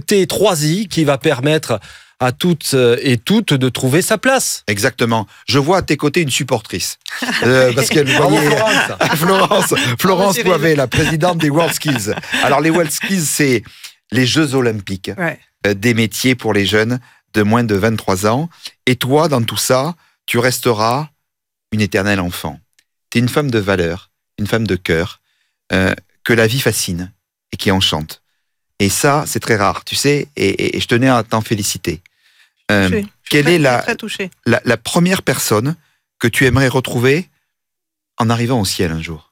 côté 3i qui va permettre à toutes et toutes de trouver sa place. Exactement. Je vois à tes côtés une supportrice. Parce qu'elle voyait Florence Poivet, la présidente des WorldSkills. Alors les WorldSkills, c'est les Jeux Olympiques des métiers pour les jeunes de moins de 23 ans. Et toi, dans tout ça, tu resteras une éternelle enfant. Tu es une femme de valeur, une femme de cœur, que la vie fascine et qui enchante. Et ça, c'est très rare, tu sais, et je tenais à t'en féliciter. Quelle est la première personne que tu aimerais retrouver en arrivant au ciel un jour?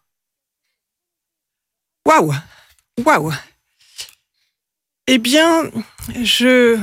Waouh. Eh bien, je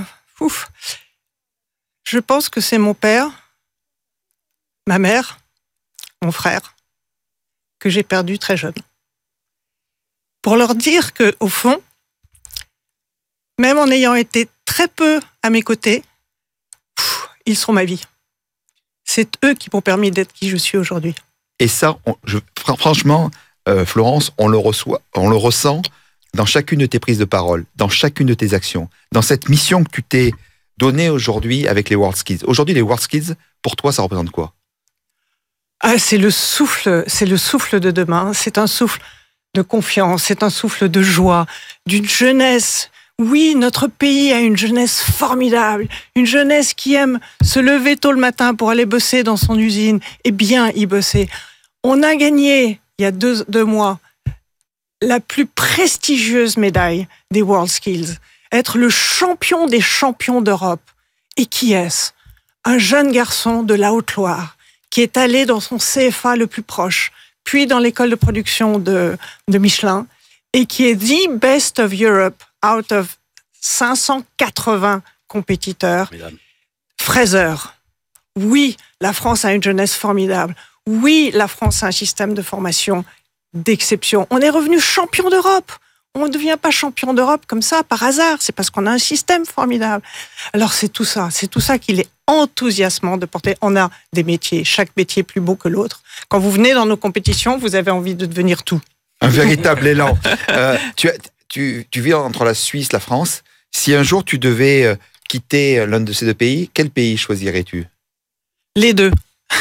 pense que c'est mon père, ma mère, mon frère, que j'ai perdu très jeune. Pour leur dire que, au fond, même en ayant été très peu à mes côtés, ils sont ma vie. C'est eux qui m'ont permis d'être qui je suis aujourd'hui. Et ça, franchement, Florence, on le ressent dans chacune de tes prises de parole, dans chacune de tes actions, dans cette mission que tu t'es donnée aujourd'hui avec les WorldSkills. Aujourd'hui, les WorldSkills, pour toi, ça représente quoi? C'est le souffle de demain. C'est un souffle de confiance, c'est un souffle de joie, d'une jeunesse. Oui, notre pays a une jeunesse formidable, une jeunesse qui aime se lever tôt le matin pour aller bosser dans son usine et bien y bosser. On a gagné, il y a deux mois, la plus prestigieuse médaille des WorldSkills, être le champion des champions d'Europe. Et qui est-ce? Un jeune garçon de la Haute-Loire qui est allé dans son CFA le plus proche, puis dans l'école de production de Michelin, et qui est the best of Europe out of 580 compétiteurs. Fraser. Oui, la France a une jeunesse formidable. Oui, la France a un système de formation d'exception. On est revenu champion d'Europe. On ne devient pas champion d'Europe comme ça, par hasard. C'est parce qu'on a un système formidable. Alors, c'est tout ça qu'il est enthousiasmant de porter. On a des métiers, chaque métier plus beau que l'autre. Quand vous venez dans nos compétitions, vous avez envie de devenir tout. Un véritable élan. Tu vis entre la Suisse, la France. Si un jour tu devais quitter l'un de ces deux pays, quel pays choisirais-tu? Les deux.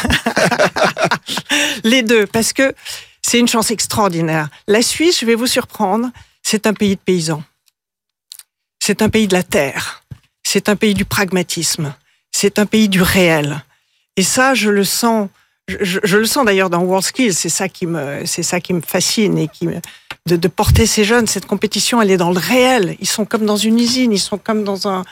Les deux, parce que c'est une chance extraordinaire. La Suisse, je vais vous surprendre, c'est un pays de paysans. C'est un pays de la terre. C'est un pays du pragmatisme. C'est un pays du réel. Et ça, je le sens. Je le sens d'ailleurs dans WorldSkills. C'est ça qui me fascine et de porter ces jeunes. Cette compétition, elle est dans le réel. Ils sont comme dans une usine. Ils sont comme dans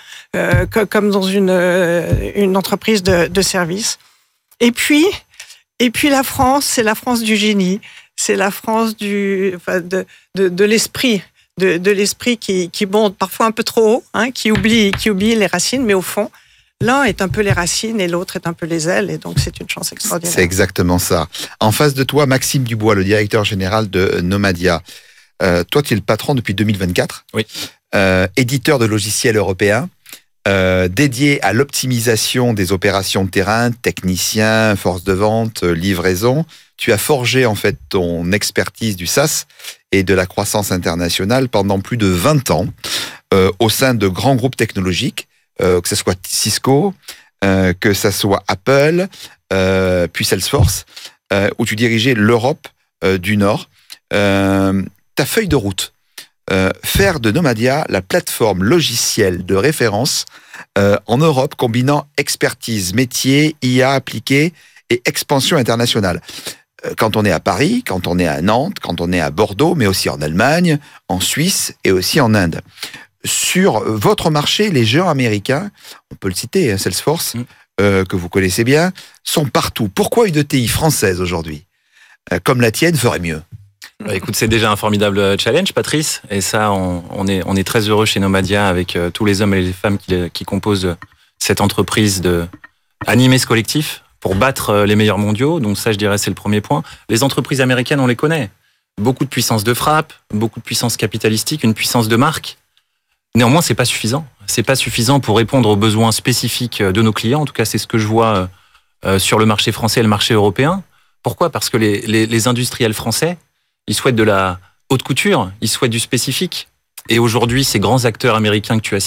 une entreprise de service. Et puis la France, c'est la France du génie. C'est la France de l'esprit. De l'esprit qui monte parfois un peu trop haut, qui oublie les racines, mais au fond, l'un est un peu les racines et l'autre est un peu les ailes, et donc c'est une chance extraordinaire. C'est exactement ça. En face de toi, Maxime Dubois, le directeur général de Nomadia. Toi, tu es le patron depuis 2024. Oui. Éditeur de logiciels européens, dédié à l'optimisation des opérations de terrain, technicien, force de vente, livraison. Tu as forgé en fait ton expertise du SaaS et de la croissance internationale pendant plus de 20 ans au sein de grands groupes technologiques, que ce soit Cisco, que ce soit Apple, puis Salesforce, où tu dirigeais l'Europe du Nord. Ta feuille de route, faire de Nomadia la plateforme logicielle de référence en Europe, combinant expertise, métier, IA appliquée et expansion internationale. Quand on est à Paris, quand on est à Nantes, quand on est à Bordeaux, mais aussi en Allemagne, en Suisse et aussi en Inde. Sur votre marché, les géants américains, on peut le citer, Salesforce, que vous connaissez bien, sont partout. Pourquoi une ETI française aujourd'hui, comme la tienne, ferait mieux? Écoute, c'est déjà un formidable challenge, Patrice. Et ça, on est très heureux chez Nomadia avec tous les hommes et les femmes qui composent cette entreprise animer ce collectif pour battre les meilleurs mondiaux. Donc ça, je dirais, c'est le premier point. Les entreprises américaines, on les connaît. Beaucoup de puissance de frappe, beaucoup de puissance capitalistique, une puissance de marque. Néanmoins, c'est pas suffisant. C'est pas suffisant pour répondre aux besoins spécifiques de nos clients. En tout cas, c'est ce que je vois sur le marché français et le marché européen. Pourquoi? Parce que les industriels français, ils souhaitent de la haute couture, ils souhaitent du spécifique. Et aujourd'hui, ces grands acteurs américains que tu as